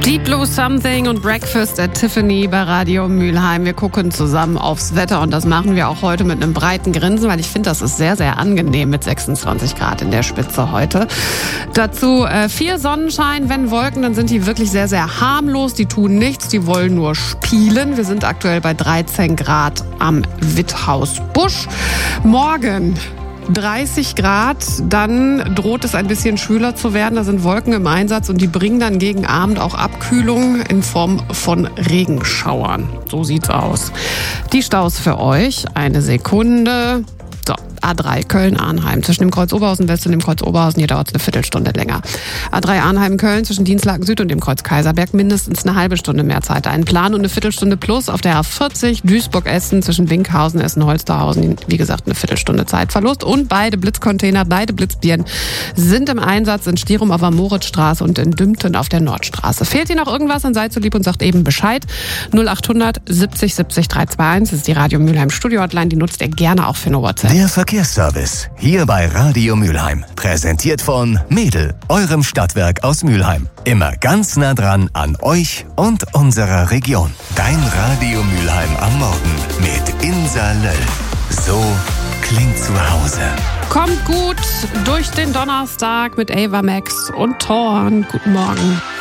Deep Blue Something und Breakfast at Tiffany bei Radio Mülheim. Wir gucken zusammen aufs Wetter und das machen wir auch heute mit einem breiten Grinsen, weil ich finde, das ist sehr, sehr angenehm mit 26 Grad in der Spitze heute. Dazu viel Sonnenschein. Wenn Wolken, dann sind die wirklich sehr, sehr harmlos. Die tun nichts, die wollen nur spielen. Wir sind aktuell bei 13 Grad am Withausbusch. Morgen 30 Grad, dann droht es ein bisschen schwüler zu werden. Da sind Wolken im Einsatz und die bringen dann gegen Abend auch Abkühlung in Form von Regenschauern. So sieht's aus. Die Staus für euch, eine Sekunde. So, A3 Köln-Arnheim zwischen dem Kreuz Oberhausen West und dem Kreuz Oberhausen, hier dauert es eine Viertelstunde länger. A3 Arnheim-Köln zwischen Dienstlaken Süd und dem Kreuz Kaiserberg mindestens eine halbe Stunde mehr Zeit einplanen und eine Viertelstunde plus auf der A40 Duisburg-Essen zwischen Winkhausen, Essen-Holsterhausen, wie gesagt eine Viertelstunde Zeitverlust und beide Blitzcontainer, beide Blitzbieren sind im Einsatz in Stirum auf der Moritzstraße und in Dümpten auf der Nordstraße. Fehlt Ihnen noch irgendwas, dann seid so lieb und sagt eben Bescheid. 0800 70 70 321, das ist die Radio Mülheim Studio-Hotline, die nutzt ihr gerne auch für eine WhatsApp. Der Verkehrsservice, hier bei Radio Mülheim. Präsentiert von Mädel, eurem Stadtwerk aus Mülheim. Immer ganz nah dran an euch und unserer Region. Dein Radio Mülheim am Morgen mit Insa Löll. So klingt zu Hause. Kommt gut durch den Donnerstag mit Ava Max und Thorn. Guten Morgen.